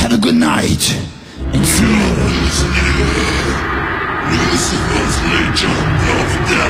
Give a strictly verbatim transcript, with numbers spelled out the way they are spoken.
Have a good night. And see you. Lucifer's Legion of Death.